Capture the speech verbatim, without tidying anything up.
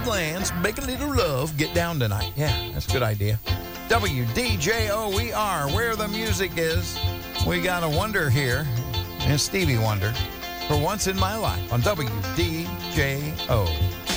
glance, make a little love, get down tonight. Yeah, that's a good idea. W D J O, we are where the music is. We got a wonder here, and Stevie Wonder, for once in my life on W D J O.